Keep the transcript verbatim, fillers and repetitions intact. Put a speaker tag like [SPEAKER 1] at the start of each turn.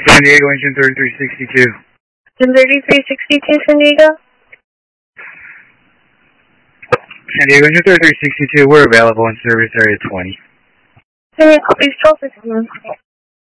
[SPEAKER 1] San Diego, engine thirty-three sixty-two.
[SPEAKER 2] Engine thirty-three sixty-two, San Diego?
[SPEAKER 1] San Diego, engine thirty-three sixty-two, we're available in service area twenty.
[SPEAKER 2] San Diego, please twelve fifteen.